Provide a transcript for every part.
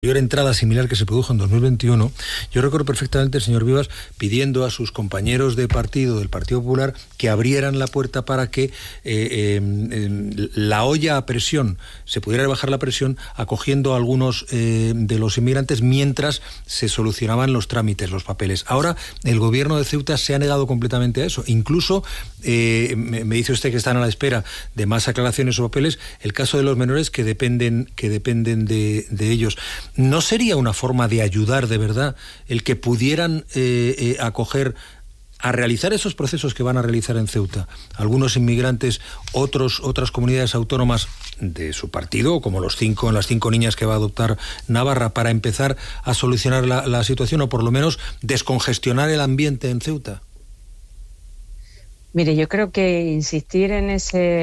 entrada similar que se produjo en 2021, yo recuerdo perfectamente el señor Vivas pidiendo a sus compañeros de partido, del Partido Popular, que abrieran la puerta para que la olla a presión, se pudiera bajar la presión acogiendo a algunos de los inmigrantes mientras se solucionaban los trámites, los papeles. Ahora el gobierno de Ceuta se ha negado completamente a eso. Incluso me dice usted que están a la espera de más aclaraciones o papeles, el caso de los menores que dependen de ellos. ¿No sería una forma de ayudar de verdad el que pudieran acoger a realizar esos procesos que van a realizar en Ceuta algunos inmigrantes, otras comunidades autónomas de su partido, como las 5 niñas que va a adoptar Navarra, para empezar a solucionar la situación o por lo menos descongestionar el ambiente en Ceuta? Mire, yo creo que insistir en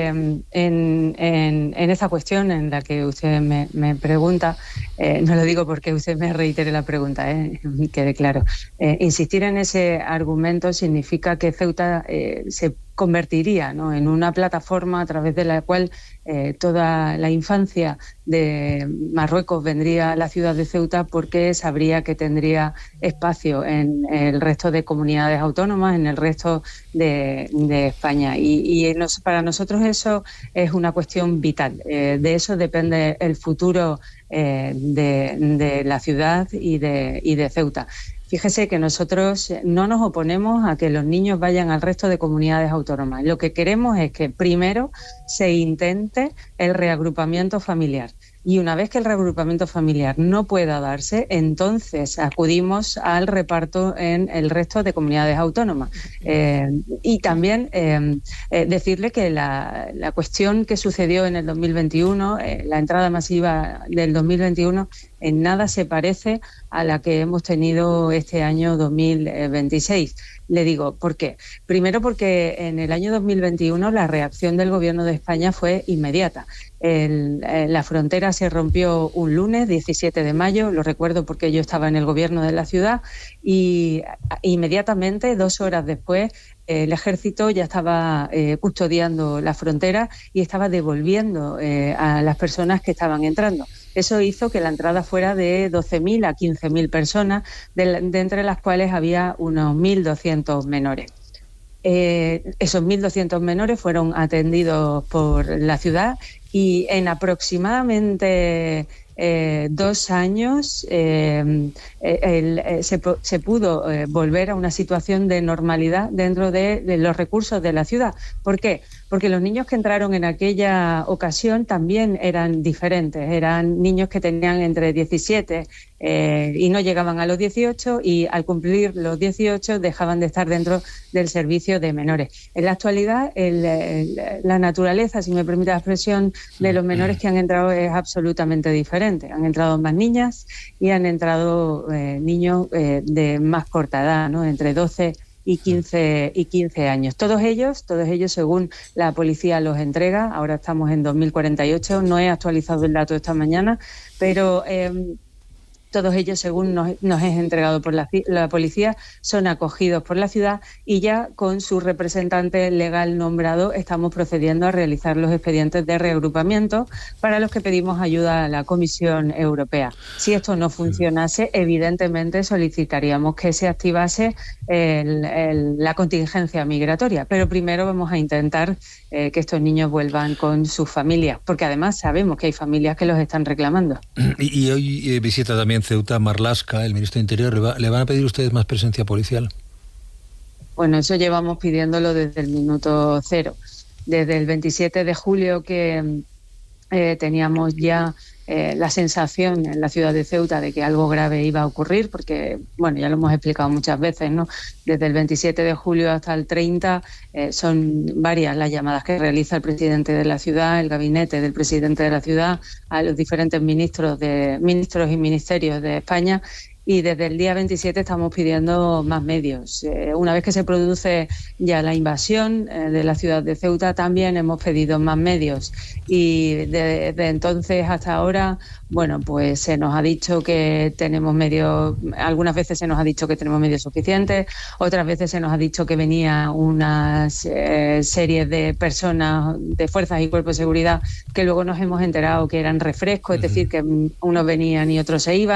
esa cuestión en la que usted me pregunta, no lo digo porque usted me reitere la pregunta, quede claro. Insistir en ese argumento significa que Ceuta se convertiría, ¿no?, en una plataforma a través de la cual toda la infancia de Marruecos vendría a la ciudad de Ceuta, porque sabría que tendría espacio en el resto de comunidades autónomas, en el resto de España. Y para nosotros eso es una cuestión vital. De eso depende el futuro de la ciudad y de Ceuta. Fíjese que nosotros no nos oponemos a que los niños vayan al resto de comunidades autónomas. Lo que queremos es que primero se intente el reagrupamiento familiar. Y una vez que el reagrupamiento familiar no pueda darse, entonces acudimos al reparto en el resto de comunidades autónomas. Y también decirle que la cuestión que sucedió en el 2021, la entrada masiva del 2021, en nada se parece a la que hemos tenido este año 2026. Le digo, ¿por qué? Primero porque en el año 2021 la reacción del Gobierno de España fue inmediata. La frontera se rompió un lunes, 17 de mayo, lo recuerdo porque yo estaba en el Gobierno de la ciudad, y inmediatamente, 2 horas después, el ejército ya estaba custodiando la frontera y estaba devolviendo a las personas que estaban entrando. Eso hizo que la entrada fuera de 12.000 a 15.000 personas, de entre las cuales había unos 1.200 menores. Esos 1.200 menores fueron atendidos por la ciudad y en aproximadamente 2 años se pudo volver a una situación de normalidad dentro de los recursos de la ciudad. ¿Por qué? Porque los niños que entraron en aquella ocasión también eran diferentes. Eran niños que tenían entre 17 y no llegaban a los 18, y al cumplir los 18 dejaban de estar dentro del servicio de menores. En la actualidad, la naturaleza, si me permite la expresión, de los menores que han entrado es absolutamente diferente. Han entrado más niñas y han entrado niños de más corta edad, ¿no?, entre 12 y 15 años. Todos ellos, según la policía los entrega. Ahora estamos en 2048, no he actualizado el dato esta mañana, pero todos ellos, según nos es entregado por la policía, son acogidos por la ciudad, y ya con su representante legal nombrado estamos procediendo a realizar los expedientes de reagrupamiento, para los que pedimos ayuda a la Comisión Europea. Si esto no funcionase, evidentemente solicitaríamos que se activase la contingencia migratoria, pero primero vamos a intentar que estos niños vuelvan con sus familias, porque además sabemos que hay familias que los están reclamando. Y hoy visita también Ceuta Marlaska, el ministro de Interior. ¿Le van a pedir ustedes más presencia policial? Bueno, eso llevamos pidiéndolo desde el minuto cero. Desde el 27 de julio que teníamos ya la sensación en la ciudad de Ceuta de que algo grave iba a ocurrir, porque, bueno, ya lo hemos explicado muchas veces, ¿no? Desde el 27 de julio hasta el 30 son varias las llamadas que realiza el presidente de la ciudad, el gabinete del presidente de la ciudad, a los diferentes ministros y ministerios de España, y desde el día 27 estamos pidiendo más medios. Una vez que se produce ya la invasión de la ciudad de Ceuta, también hemos pedido más medios, y desde entonces hasta ahora, bueno, pues se nos ha dicho que tenemos medios, algunas veces se nos ha dicho que tenemos medios suficientes, otras veces se nos ha dicho que venía una serie de personas, de fuerzas y cuerpos de seguridad, que luego nos hemos enterado que eran refrescos, es decir, que unos venían y otros se iban.